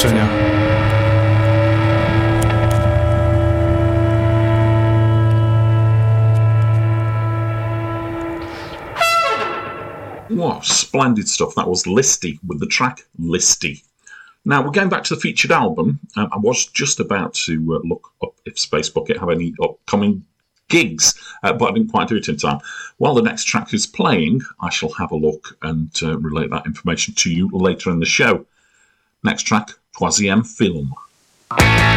zobaczenia. Wow, splendid stuff. That was Listy with the track Listy. Now, we're going back to the featured album. I was just about to look up if Space Bucket have any upcoming gigs, but I didn't quite do it in time. While the next track is playing, I shall have a look and relate that information to you later in the show. Next track, Troisième Film.